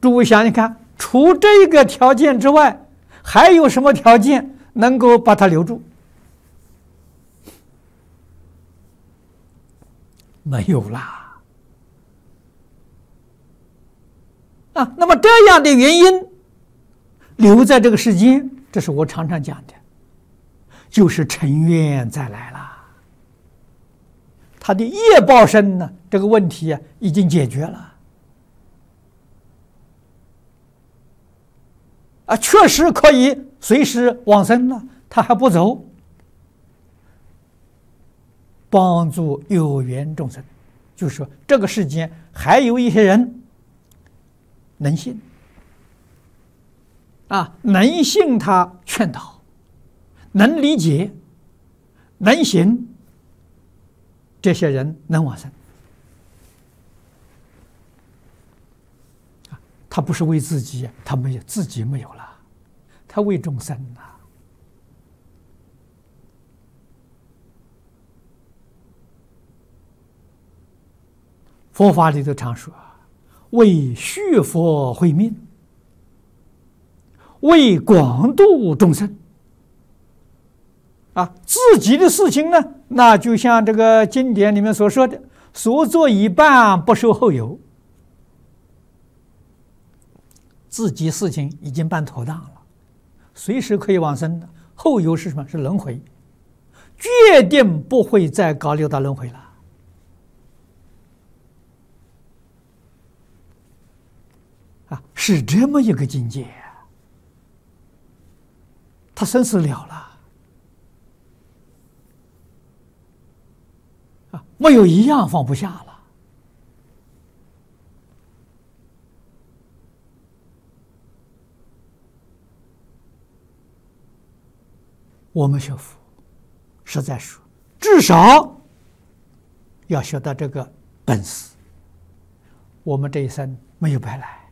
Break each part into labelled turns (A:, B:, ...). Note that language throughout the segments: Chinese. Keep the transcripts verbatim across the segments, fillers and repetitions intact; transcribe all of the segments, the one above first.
A: 诸位想想看，除这个条件之外，还有什么条件能够把它留住？没有啦。啊，那么这样的原因留在这个世间，这是我常常讲的，就是尘缘再来了。他的业报身呢，这个问题啊已经解决了。啊，确实可以随时往生了，他还不走，帮助有缘众生，就是说这个世间还有一些人能信啊，能信他劝导，能理解，能行，这些人能往生。他不是为自己，他没有自己没有了，他为众生啊。佛法里头常说，为续佛慧命，为广度众生。啊，自己的事情呢，那就像这个经典里面所说的，所做一半不受后有。自己事情已经办妥当了，随时可以往生的，后有是什么？是轮回，决定不会再搞六道轮回了。啊，是这么一个境界，他生死了了，啊，没有一样放不下了。我们学佛，实在说，至少要学到这个本事。我们这一生没有白来，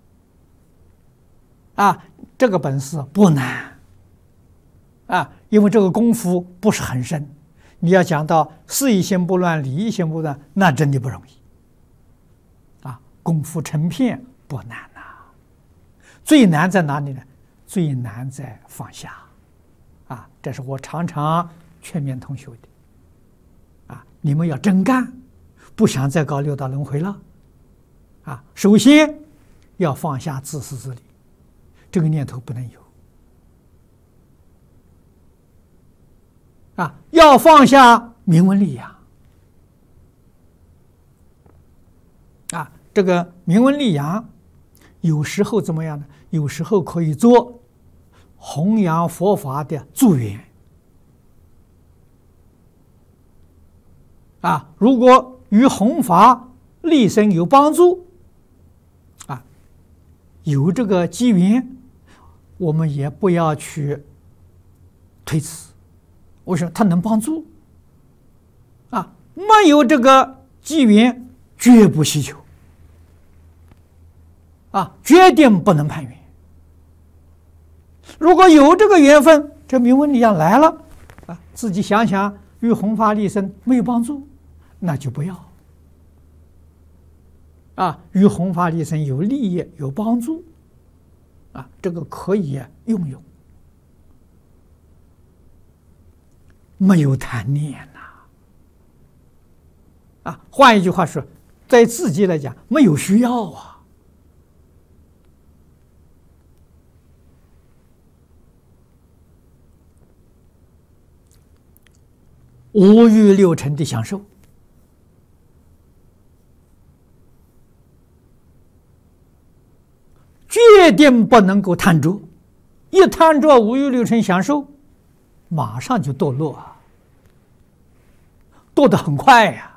A: 啊，这个本事不难，啊，因为这个功夫不是很深。你要讲到事一心不乱，理一心不乱，那真的不容易，啊，功夫成片不难呐，最难在哪里呢？最难在放下。啊，这是我常常劝勉同学的，啊，你们要真干，不想再搞六道轮回了，啊，首先要放下自私自利，这个念头不能有，啊，要放下名闻利养，啊，这个名闻利养，有时候怎么样呢？有时候可以做弘扬佛法的助缘啊，如果与弘法利生有帮助啊，有这个机缘，我们也不要去推辞。为什么？它能帮助啊，没有这个机缘，绝不希求啊，决定不能攀缘。如果有这个缘分，这名闻利养来了啊，自己想想与弘法利生没有帮助，那就不要啊。与弘法利生有利益有帮助啊，这个可以用用，没有贪念呐啊。换一句话说，在自己来讲，没有需要啊。五欲六尘的享受，决定不能够贪着，一贪着五欲六尘享受，马上就堕落啊，堕得很快呀！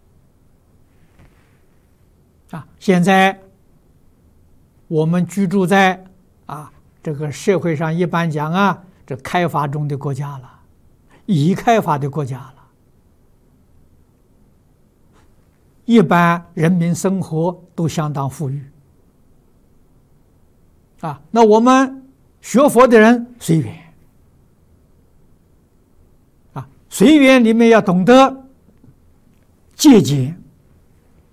A: 啊，现在我们居住在啊这个社会上，一般讲啊，这开发中的国家了。已开发的国家了，一般人民生活都相当富裕啊。那我们学佛的人随缘啊，随缘里面要懂得节俭